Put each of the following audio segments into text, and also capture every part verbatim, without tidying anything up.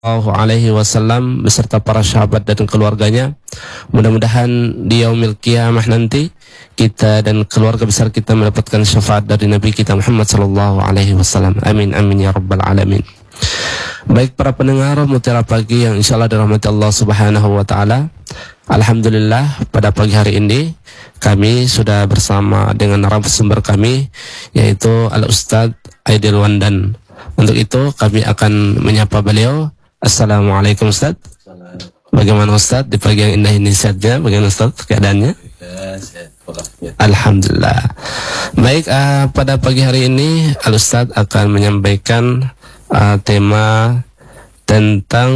Sallallahu alaihi wasallam beserta para sahabat dan keluarganya. Mudah-mudahan di yaumil qiyamah nanti kita dan keluarga besar kita mendapatkan syafaat dari Nabi kita Muhammad sallallahu alaihi wasallam. Amin amin ya rabbal alamin. Baik para pendengar Mutiara Pagi yang insyaallah dirahmati Allah Subhanahu wa taala. Alhamdulillah pada pagi hari ini kami sudah bersama dengan narasumber kami yaitu Al Ustadz Aidil Wandan. Untuk itu kami akan menyapa beliau. Assalamualaikum Ustaz. Bagaimana Ustaz di pagi yang indah ini sehatnya? Bagaimana Ustaz keadaannya? Alhamdulillah. Baik, uh, pada pagi hari ini Al Ustaz akan menyampaikan uh, tema tentang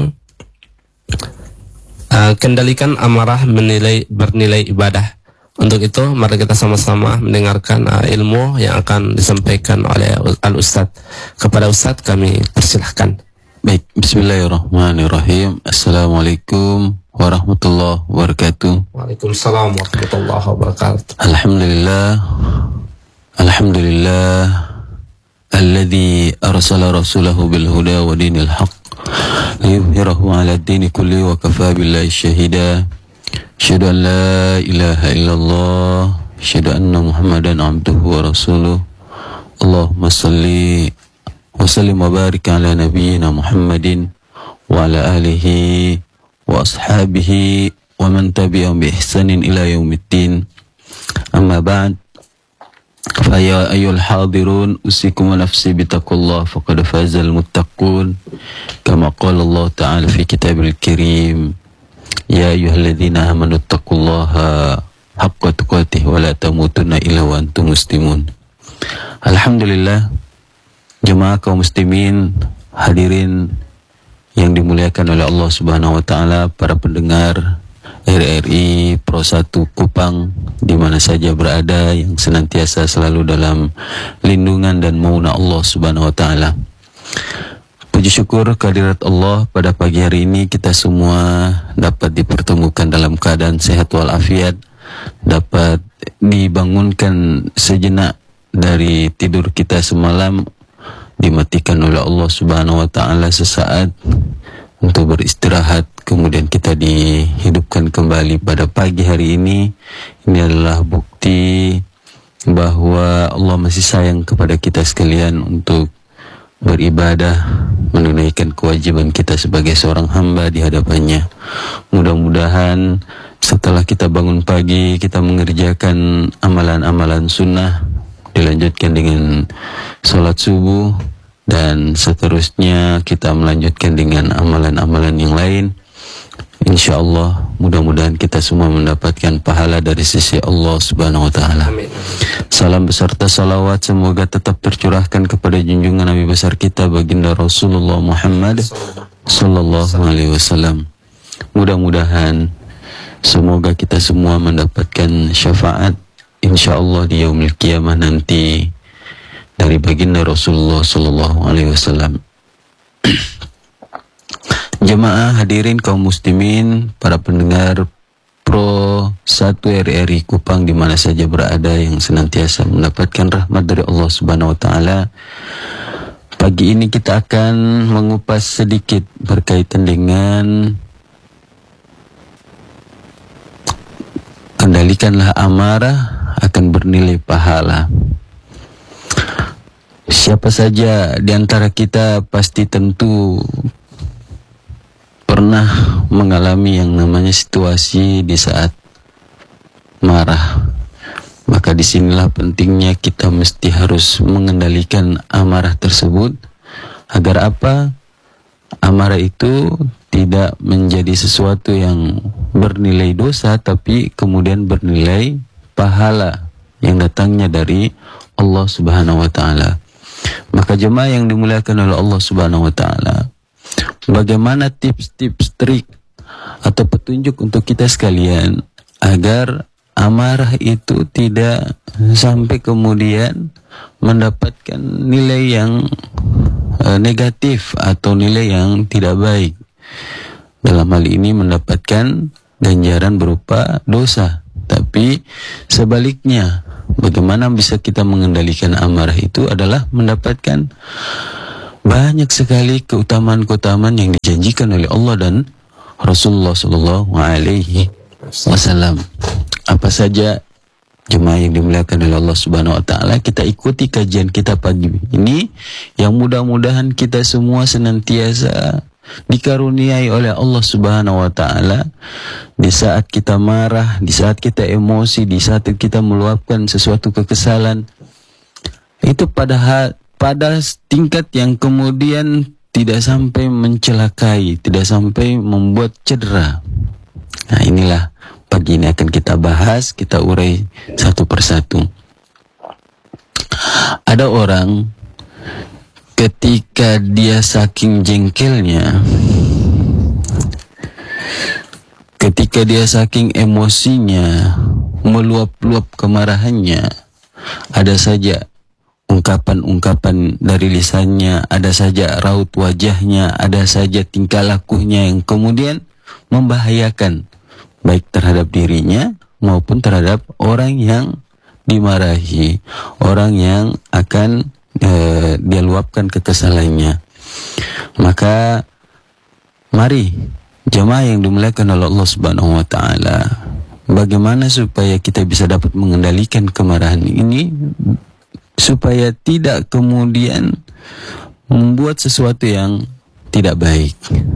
uh, kendalikan amarah menilai bernilai ibadah. Untuk itu mari kita sama-sama mendengarkan uh, ilmu yang akan disampaikan oleh Al Ustaz. Kepada Ustaz kami persilahkan. Baik, bismillahirrahmanirrahim. Assalamualaikum warahmatullahi wabarakatuh. Waalaikumsalam warahmatullahi wabarakatuh. Alhamdulillah. Alhamdulillah alladzi arsala rasulahu bil huda wa dinil haqq liyuzhirahu 'ala ad-dini kulli wa kafaa billahi syahida. Asyhadu an la ilaha illallah, asyhadu anna Muhammadan 'abduhu wa rasuluh. Allahumma shalli wa sallim wa barik ala nabiyyina Muhammadin wa ala alihi wa ashabihi wa man tabi'ahum bi ihsanin ila yaumiddin. Amma ba'd, fa ya ayyuhal hadirun usikum wa nafsi bi taqwallah faqad fazal muttaqun kama qala Allah ta'ala fi kitabil karim ya ayyuhalladzina amanu taqullaha haqqa tuqatih wa la tamutunna illa wa antum muslimun. Alhamdulillah, jemaah kaum muslimin, hadirin yang dimuliakan oleh Allah Subhanahu wa taala, para pendengar R R I Pro satu Kupang di mana saja berada, yang senantiasa selalu dalam lindungan dan mauna Allah Subhanahu wa taala. Puji syukur kehadirat Allah, pada pagi hari ini kita semua dapat dipertemukan dalam keadaan sehat walafiat, dapat dibangunkan sejenak dari tidur kita semalam, dimatikan oleh Allah Subhanahu wa taala sesaat untuk beristirahat, kemudian kita dihidupkan kembali pada pagi hari ini. Ini adalah bukti bahwa Allah masih sayang kepada kita sekalian untuk beribadah, menunaikan kewajiban kita sebagai seorang hamba di hadapannya. Mudah-mudahan setelah kita bangun pagi, kita mengerjakan amalan-amalan sunnah, dilanjutkan dengan sholat subuh, dan seterusnya kita melanjutkan dengan amalan-amalan yang lain. Insya Allah mudah-mudahan kita semua mendapatkan pahala dari sisi Allah Subhanahu wa taala. Salam beserta salawat semoga tetap tercurahkan kepada junjungan Nabi besar kita baginda Rasulullah Muhammad sallallahu alaihi wasallam. Mudah-mudahan semoga kita semua mendapatkan syafaat insya Allah di yaumil qiyamah nanti dari baginda Rasulullah sallallahu alaihi wasallam. Jemaah hadirin kaum muslimin, para pendengar Pro satu R R I Kupang di mana saja berada, yang senantiasa mendapatkan rahmat dari Allah Subhanahu wa taala. Pagi ini kita akan mengupas sedikit berkaitan dengan kendalikanlah amarah akan bernilai pahala. Siapa saja di antara kita pasti tentu pernah mengalami yang namanya situasi di saat marah. Maka disinilah pentingnya kita mesti harus mengendalikan amarah tersebut. Agar apa? Amarah itu tidak menjadi sesuatu yang bernilai dosa, tapi kemudian bernilai pahala yang datangnya dari Allah Subhanahu wa taala. Maka jemaah yang dimuliakan oleh Allah Subhanahu wa taala, bagaimana tips-tips trik atau petunjuk untuk kita sekalian agar amarah itu tidak sampai kemudian mendapatkan nilai yang uh, negatif atau nilai yang tidak baik. Dalam hal ini mendapatkan ganjaran berupa dosa. Tapi sebaliknya, bagaimana bisa kita mengendalikan amarah itu adalah mendapatkan banyak sekali keutamaan-keutamaan yang dijanjikan oleh Allah dan Rasulullah Sallallahu Alaihi Wasallam. Apa saja jemaah yang dimuliakan oleh Allah Subhanahu Wa Taala, kita ikuti kajian kita pagi ini, yang mudah-mudahan kita semua senantiasa dikaruniai oleh Allah Subhanahu Wa Taala di saat kita marah, di saat kita emosi, di saat kita meluapkan sesuatu kekesalan, itu pada pada tingkat yang kemudian tidak sampai mencelakai, tidak sampai membuat cedera. Nah, inilah pagi ini akan kita bahas, kita urai satu persatu. Ada orang ketika dia saking jengkelnya, ketika dia saking emosinya, meluap-luap kemarahannya, ada saja ungkapan-ungkapan dari lisannya, ada saja raut wajahnya, ada saja tingkah lakunya yang kemudian membahayakan baik terhadap dirinya maupun terhadap orang yang dimarahi, orang yang akan eh, dia luapkan kekesalannya. Maka mari jemaah yang dimuliakan oleh Allah Subhanahu Wa Taala, bagaimana supaya kita bisa dapat mengendalikan kemarahan ini, supaya tidak kemudian membuat sesuatu yang tidak baik.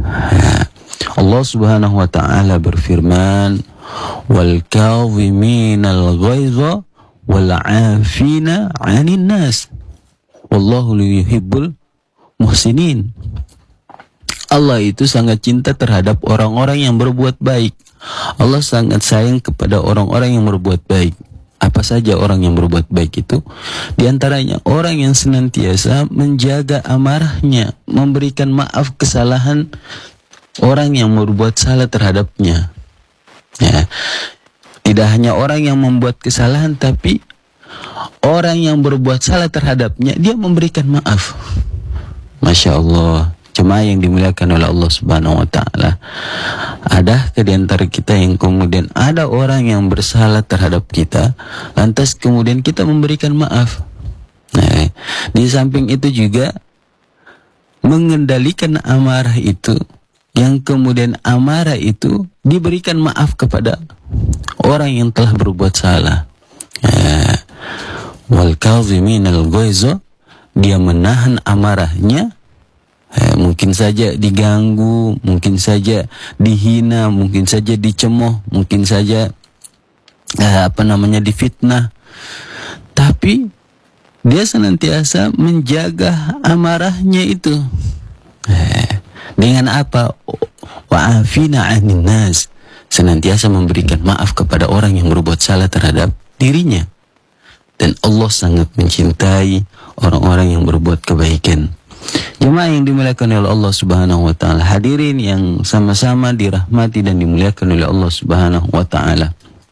Allah Subhanahu Wa Taala berfirman, wal kadhiminal ghaidha wal 'afina 'anil nas wallahu yuhibbul muhsinin. Allah itu sangat cinta terhadap orang-orang yang berbuat baik. Allah sangat sayang kepada orang-orang yang berbuat baik. Apa saja orang yang berbuat baik itu? Di antaranya orang yang senantiasa menjaga amarahnya, memberikan maaf kesalahan orang yang berbuat salah terhadapnya. Ya. Tidak hanya orang yang membuat kesalahan, tapi orang yang berbuat salah terhadapnya, dia memberikan maaf. Masya Allah. Jemaah yang dimuliakan oleh Allah Subhanahu Wa Taala, ada di antara kita yang kemudian ada orang yang bersalah terhadap kita, lantas kemudian kita memberikan maaf. Nah, di samping itu juga mengendalikan amarah itu, yang kemudian amarah itu diberikan maaf kepada orang yang telah berbuat salah. Nah, wal kadhiminal ghaidha, dia menahan amarahnya. Eh, mungkin saja diganggu, mungkin saja dihina, mungkin saja dicemooh, mungkin saja eh, apa namanya difitnah. Tapi dia senantiasa menjaga amarahnya itu. Eh, dengan apa? Wa'afina 'anil nas, senantiasa memberikan maaf kepada orang yang berbuat salah terhadap dirinya. Dan Allah sangat mencintai orang-orang yang berbuat kebaikan. Jemaah yang dimuliakan oleh Allah Subhanahu Wa Taala, hadirin yang sama-sama dirahmati dan dimuliakan oleh Allah Subhanahu Wa Taala.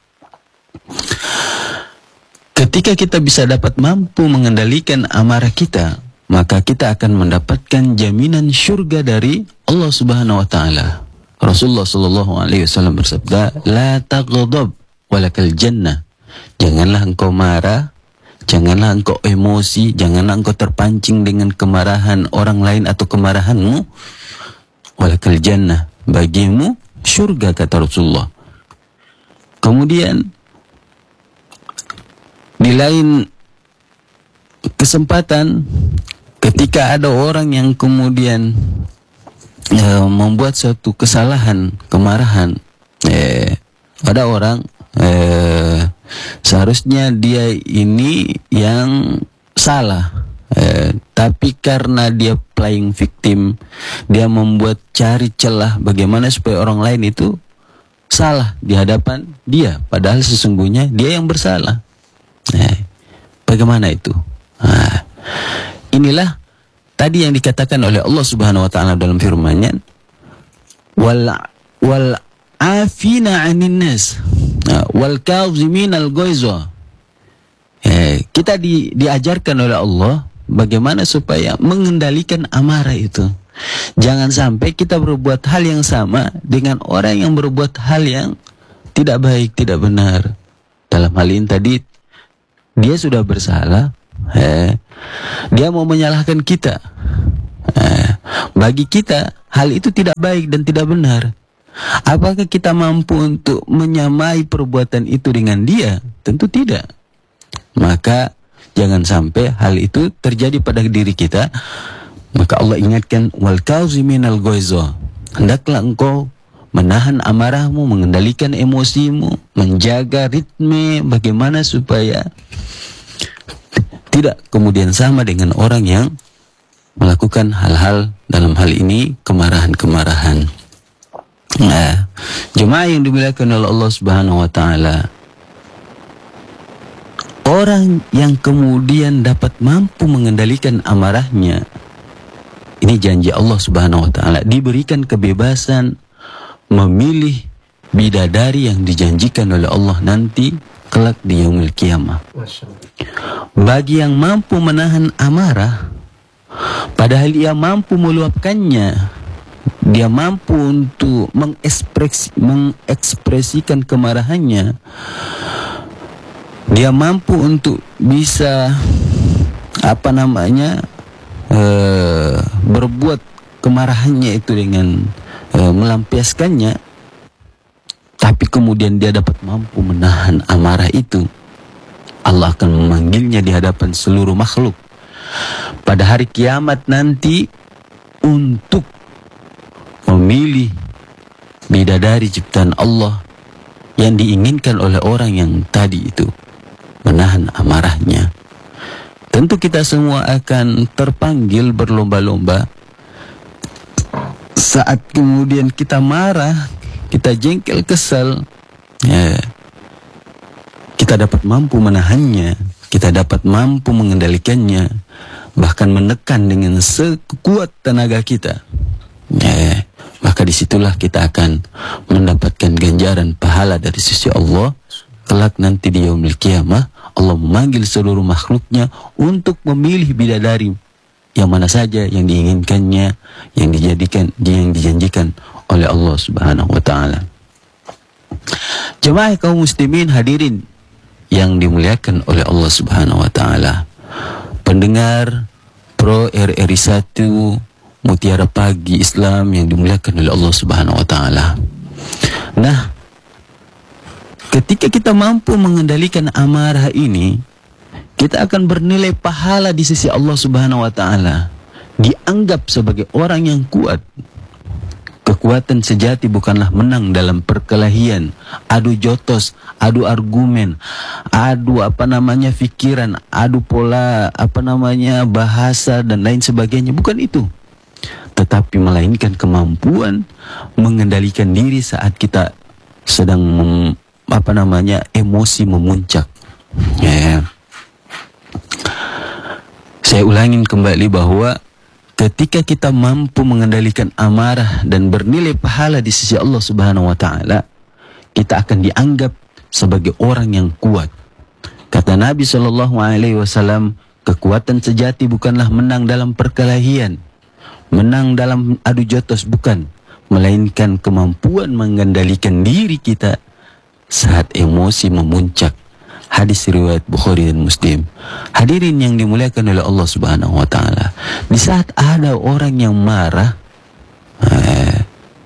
Ketika kita bisa dapat mampu mengendalikan amarah kita, maka kita akan mendapatkan jaminan syurga dari Allah Subhanahu Wa Taala. Rasulullah Sallallahu Alaihi Wasallam bersabda, la taghdab walakal jannah. Janganlah engkau marah, janganlah engkau emosi, janganlah engkau terpancing dengan kemarahan orang lain atau kemarahanmu. Walakal jannah, bagimu syurga, kata Rasulullah. Kemudian di lain kesempatan, ketika ada orang yang kemudian eh, membuat suatu kesalahan, kemarahan, eh, ada orang eh, seharusnya dia ini yang salah, eh, tapi karena dia playing victim, dia membuat cari celah bagaimana supaya orang lain itu salah di hadapan dia, padahal sesungguhnya dia yang bersalah. Eh, bagaimana itu? Nah, inilah tadi yang dikatakan oleh Allah Subhanahu Wa Taala dalam firman-Nya, wal wal afina 'anil nas wal kadhiminal ghaidha. Eh, kita di, diajarkan oleh Allah bagaimana supaya mengendalikan amarah itu. Jangan sampai kita berbuat hal yang sama dengan orang yang berbuat hal yang tidak baik, tidak benar. Dalam hal ini tadi, dia sudah bersalah, eh, dia mau menyalahkan kita. Bagi kita hal itu tidak baik dan tidak benar. Apakah kita mampu untuk menyamai perbuatan itu dengan dia? Tentu tidak. Maka jangan sampai hal itu terjadi pada diri kita. Maka Allah ingatkan, wal kaziminal ghaiza. Hendaklah engkau menahan amarahmu, mengendalikan emosimu, menjaga ritme bagaimana supaya tidak kemudian sama dengan orang yang melakukan hal-hal dalam hal ini kemarahan-kemarahan. Nah, jemaah yang dimuliakan oleh Allah Subhanahu wa taala, orang yang kemudian dapat mampu mengendalikan amarahnya, ini janji Allah Subhanahu wa taala, diberikan kebebasan memilih bidadari yang dijanjikan oleh Allah nanti kelak di yaumil qiyamah. Bagi yang mampu menahan amarah, padahal ia mampu meluapkannya, dia mampu untuk mengekspresi, mengekspresikan kemarahannya, dia mampu untuk bisa apa namanya uh, berbuat kemarahannya itu dengan uh, melampiaskannya, tapi kemudian dia dapat mampu menahan amarah itu, Allah akan memanggilnya di hadapan seluruh makhluk pada hari kiamat nanti untuk memilih bidadari ciptaan Allah yang diinginkan oleh orang yang tadi itu menahan amarahnya. Tentu kita semua akan terpanggil berlomba-lomba saat kemudian kita marah, kita jengkel, kesal, ya, kita dapat mampu menahannya, kita dapat mampu mengendalikannya, bahkan menekan dengan sekuat tenaga kita. Ya, maka disitulah kita akan mendapatkan ganjaran pahala dari sisi Allah. Kelak nanti di yaumil qiyamah, Allah memanggil seluruh makhluknya untuk memilih bidadari yang mana saja yang diinginkannya, yang dijadikan, yang dijanjikan oleh Allah Subhanahu wa taala. Jemaah kaum muslimin hadirin yang dimuliakan oleh Allah Subhanahu wa taala, pendengar Pro R R I satu Mutiara Pagi Islam yang dimuliakan oleh Allah Subhanahu wa taala. Nah, ketika kita mampu mengendalikan amarah ini, kita akan bernilai pahala di sisi Allah Subhanahu wa taala, dianggap sebagai orang yang kuat. Kekuatan sejati bukanlah menang dalam perkelahian, adu jotos, adu argumen, adu apa namanya pikiran, adu pola apa namanya bahasa dan lain sebagainya. Bukan itu. Tetapi melainkan kemampuan mengendalikan diri saat kita sedang mem, apa namanya emosi memuncak. Ya. Saya ulangin kembali bahwa ketika kita mampu mengendalikan amarah dan bernilai pahala di sisi Allah Subhanahu wa taala, kita akan dianggap sebagai orang yang kuat. Kata Nabi sallallahu alaihi wasallam, kekuatan sejati bukanlah menang dalam perkelahian, menang dalam adu jotos, bukan, melainkan kemampuan mengendalikan diri kita saat emosi memuncak. Hadis riwayat Bukhari dan Muslim. Hadirin yang dimuliakan oleh Allah Subhanahu wa taala, di saat ada orang yang marah, eh,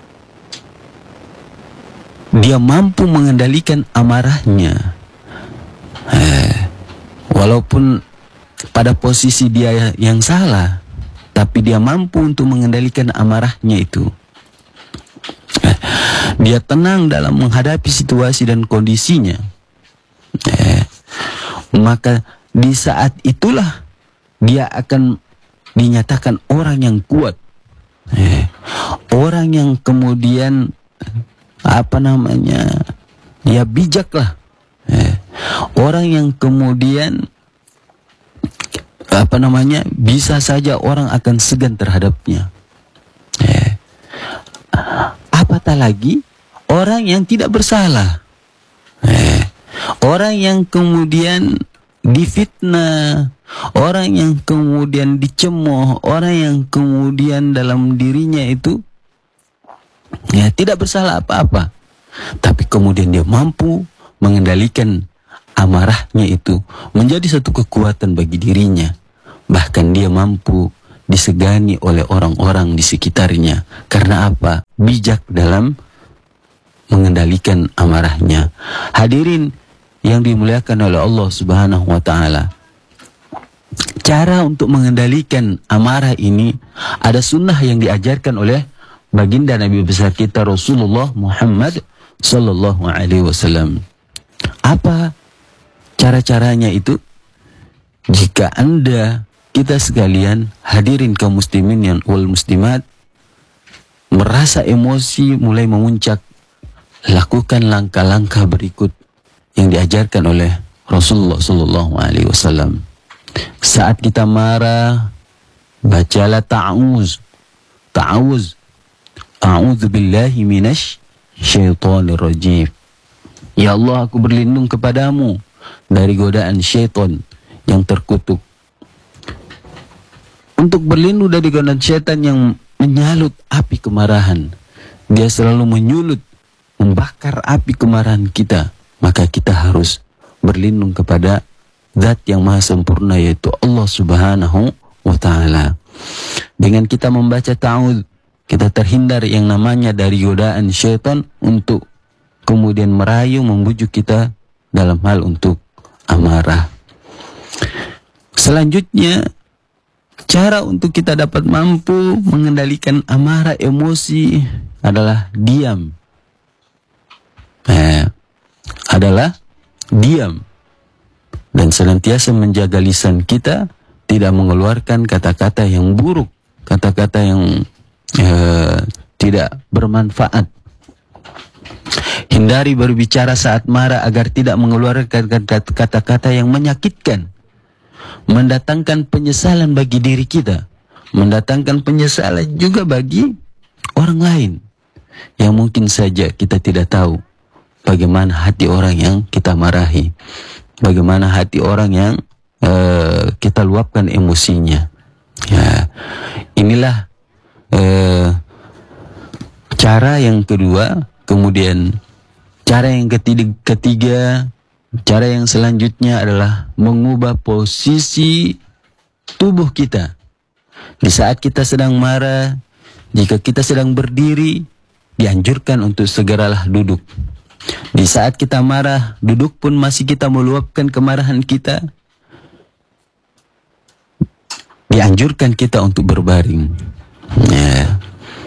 dia mampu mengendalikan amarahnya, eh, walaupun pada posisi dia yang salah, tapi dia mampu untuk mengendalikan amarahnya itu. Eh, dia tenang dalam menghadapi situasi dan kondisinya. Eh, maka di saat itulah dia akan dinyatakan orang yang kuat, eh, orang yang kemudian apa namanya dia bijaklah, eh, orang yang kemudian apa namanya bisa saja orang akan segan terhadapnya. Eh, apatah lagi orang yang tidak bersalah. Eh, Orang yang kemudian difitnah, orang yang kemudian dicemooh, orang yang kemudian dalam dirinya itu ya tidak bersalah apa-apa, tapi kemudian dia mampu mengendalikan amarahnya itu menjadi satu kekuatan bagi dirinya. Bahkan dia mampu disegani oleh orang-orang di sekitarnya. Karena apa? Bijak dalam mengendalikan amarahnya. Hadirin yang dimuliakan oleh Allah Subhanahu wa taala. Cara untuk mengendalikan amarah ini ada sunnah yang diajarkan oleh baginda Nabi besar kita Rasulullah Muhammad sallallahu alaihi wasallam. Apa cara-caranya itu? Jika Anda, kita sekalian, hadirin kaum muslimin yang wal muslimat, merasa emosi mulai memuncak, lakukan langkah-langkah berikut yang diajarkan oleh Rasulullah sallallahu alaihi wasallam. Saat kita marah, bacalah ta'awuz. Ta'awuz. A'udzu billahi minasy syaitonir rajim. Ya Allah, aku berlindung kepadamu dari godaan syaitan yang terkutuk. Untuk berlindung dari godaan syaitan yang menyalut api kemarahan, dia selalu menyulut, membakar api kemarahan kita, maka kita harus berlindung kepada Zat yang maha sempurna, yaitu Allah Subhanahu wa ta'ala. Dengan kita membaca ta'awudz, kita terhindar yang namanya dari godaan syaitan untuk kemudian merayu, membujuk kita dalam hal untuk amarah. Selanjutnya, cara untuk kita dapat mampu mengendalikan amarah emosi adalah diam. Eh, adalah diam. Dan senantiasa menjaga lisan kita tidak mengeluarkan kata-kata yang buruk, kata-kata yang eh, tidak bermanfaat. Hindari berbicara saat marah agar tidak mengeluarkan kata-kata yang menyakitkan, mendatangkan penyesalan bagi diri kita, mendatangkan penyesalan juga bagi orang lain yang mungkin saja kita tidak tahu bagaimana hati orang yang kita marahi, bagaimana hati orang yang uh, kita luapkan emosinya. Ya, inilah uh, cara yang kedua. Kemudian cara yang ketiga, ketiga, cara yang selanjutnya adalah mengubah posisi tubuh kita. Di saat kita sedang marah, jika kita sedang berdiri, dianjurkan untuk segeralah duduk. Di saat kita marah, duduk pun masih kita meluapkan kemarahan kita, dianjurkan kita untuk berbaring. Ya.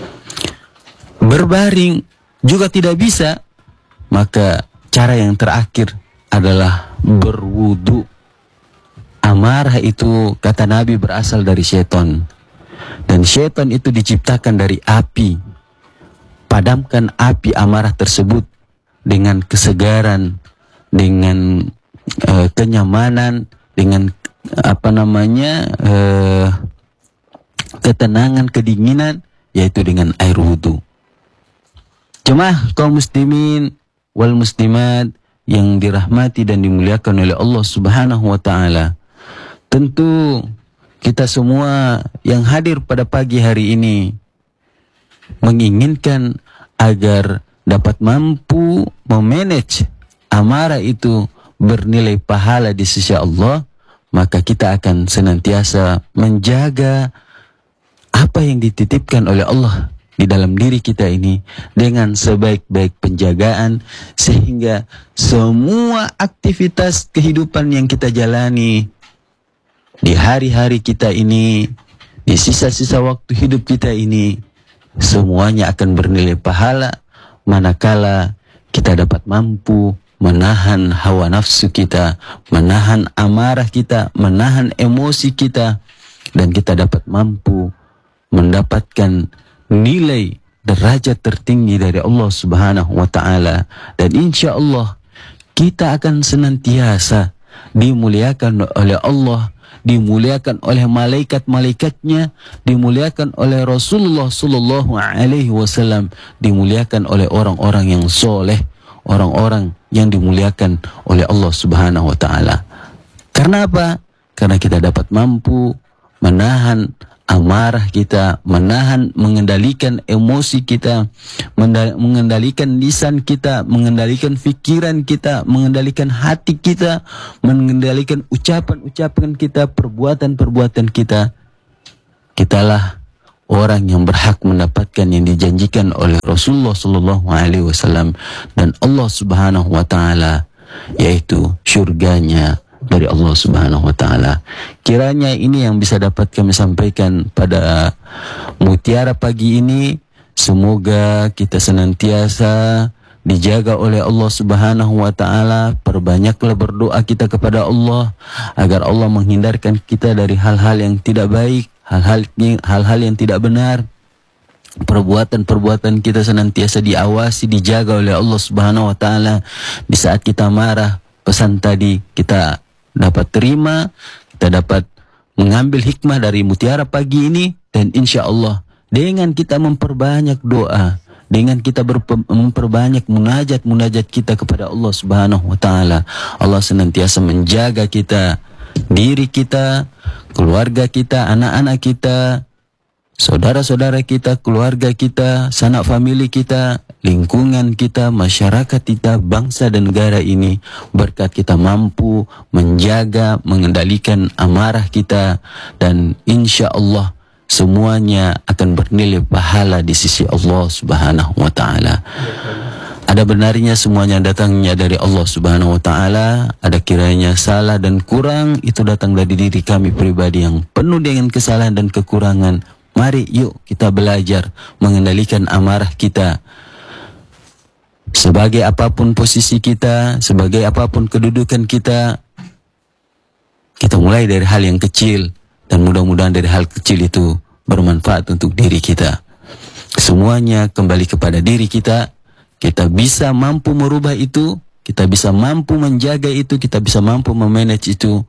Berbaring juga tidak bisa, maka cara yang terakhir adalah berwudu. Amarah itu, kata Nabi, berasal dari syaitan. Dan syaitan itu diciptakan dari api. Padamkan api amarah tersebut dengan kesegaran, dengan uh, kenyamanan, dengan apa namanya uh, ketenangan, kedinginan, yaitu dengan air wudu. Jemaah kaum muslimin wal muslimat yang dirahmati dan dimuliakan oleh Allah Subhanahu wa taala. Tentu kita semua yang hadir pada pagi hari ini menginginkan agar dapat mampu memanage amarah itu bernilai pahala di sisi Allah, maka kita akan senantiasa menjaga apa yang dititipkan oleh Allah di dalam diri kita ini dengan sebaik-baik penjagaan, sehingga semua aktivitas kehidupan yang kita jalani di hari-hari kita ini, di sisa-sisa waktu hidup kita ini, semuanya akan bernilai pahala manakala kita dapat mampu menahan hawa nafsu kita, menahan amarah kita, menahan emosi kita, dan kita dapat mampu mendapatkan nilai derajat tertinggi dari Allah Subhanahu wa taala. Dan insya Allah kita akan senantiasa dimuliakan oleh Allah, dimuliakan oleh malaikat-malaikatnya, dimuliakan oleh Rasulullah sallallahu alaihi wasallam, dimuliakan oleh orang-orang yang soleh, orang-orang yang dimuliakan oleh Allah Subhanahu wa taala. Karena apa? Karena kita dapat mampu menahan amarah kita, menahan, mengendalikan emosi kita, mengendalikan lisan kita, mengendalikan pikiran kita, mengendalikan hati kita, mengendalikan ucapan-ucapan kita, perbuatan-perbuatan kita. kitalah orang yang berhak mendapatkan yang dijanjikan oleh Rasulullah Sallallahu Alaihi Wasallam dan Allah Subhanahu Wa Taala, yaitu surganya dari Allah Subhanahu Wa Taala. Kiranya ini yang bisa dapat kami sampaikan pada mutiara pagi ini. Semoga kita senantiasa dijaga oleh Allah Subhanahu Wa Taala. Perbanyaklah berdoa kita kepada Allah agar Allah menghindarkan kita dari hal-hal yang tidak baik, hal-hal hal-hal yang tidak benar. Perbuatan-perbuatan kita senantiasa diawasi, dijaga oleh Allah Subhanahu Wa Taala. Di saat kita marah, pesan tadi kita dapat terima, kita dapat mengambil hikmah dari mutiara pagi ini, dan insya Allah dengan kita memperbanyak doa, dengan kita memperbanyak munajat-munajat kita kepada Allah Subhanahu Wa Taala, Allah senantiasa menjaga kita, diri kita, keluarga kita, anak-anak kita, saudara-saudara kita, keluarga kita, sanak famili kita, lingkungan kita, masyarakat kita, bangsa dan negara ini, berkat kita mampu menjaga, mengendalikan amarah kita, dan insya Allah semuanya akan bernilai pahala di sisi Allah Subhanahu Wa Taala. Ada benarnya semuanya datangnya dari Allah Subhanahu Wa Taala. Ada kiranya salah dan kurang itu datang dari diri kami pribadi yang penuh dengan kesalahan dan kekurangan. Mari yuk kita belajar mengendalikan amarah kita. Sebagai apapun posisi kita, sebagai apapun kedudukan kita, kita mulai dari hal yang kecil, dan mudah-mudahan dari hal kecil itu bermanfaat untuk diri kita. Semuanya kembali kepada diri kita. Kita bisa mampu merubah itu, kita bisa mampu menjaga itu, kita bisa mampu memanage itu.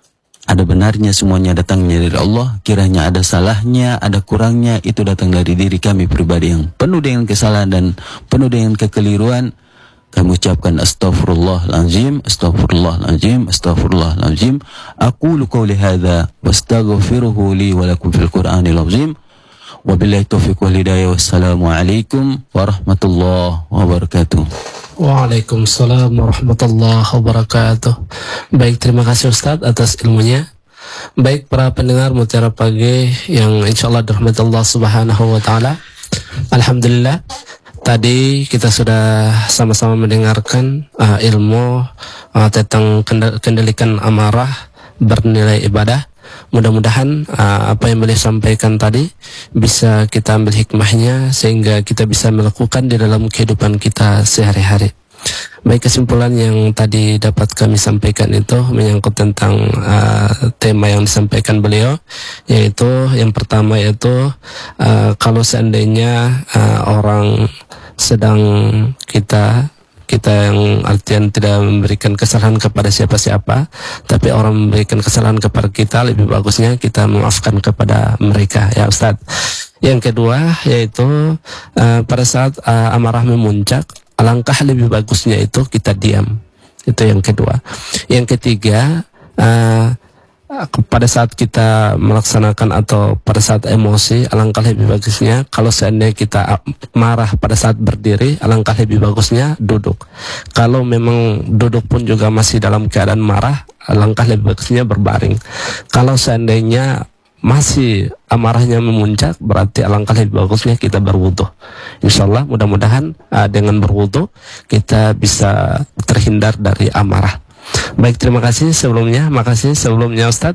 Ada benarnya semuanya datangnya dari Allah. Kiranya ada salahnya, ada kurangnya, itu datang dari diri kami pribadi yang penuh dengan kesalahan dan penuh dengan kekeliruan. Kami ucapkan astaghfirullahalazim, astaghfirullahalazim, astaghfirullahalazim. Aqulu qawli hadza wastaghfiruhu li wa lakum fil Qur'anil azim. Wabillahi taufiq wal hidayah. Wassalamualaikum warahmatullahi wabarakatuh. Waalaikumsalam warahmatullahi wabarakatuh. Baik, terima kasih Ustadz atas ilmunya. Baik para pendengar Mutiara Pagi yang insyaallah dirahmati Allah Subhanahu Wa Taala. Alhamdulillah, tadi kita sudah sama-sama mendengarkan uh, ilmu uh, tentang kendalikan amarah bernilai ibadah. Mudah-mudahan uh, apa yang beliau sampaikan tadi bisa kita ambil hikmahnya sehingga kita bisa melakukan di dalam kehidupan kita sehari-hari. Baik, kesimpulan yang tadi dapat kami sampaikan itu menyangkut tentang uh, tema yang disampaikan beliau, yaitu yang pertama yaitu uh, kalau seandainya uh, orang sedang kita kita yang artian tidak memberikan kesalahan kepada siapa-siapa, tapi orang memberikan kesalahan kepada kita, lebih bagusnya kita memaafkan kepada mereka, ya Ustadz. Yang kedua yaitu uh, pada saat uh, amarah memuncak, alangkah lebih bagusnya itu kita diam. Itu yang kedua. Yang ketiga, uh, pada saat kita melaksanakan atau pada saat emosi, alangkah lebih bagusnya kalau seandainya kita marah pada saat berdiri, alangkah lebih bagusnya duduk. Kalau memang duduk pun juga masih dalam keadaan marah, alangkah lebih bagusnya berbaring. Kalau seandainya masih amarahnya memuncak, berarti alangkah lebih bagusnya kita berwudu. Insyaallah mudah-mudahan uh, dengan berwudu kita bisa terhindar dari amarah. Baik, terima kasih sebelumnya, makasih sebelumnya Ustadz.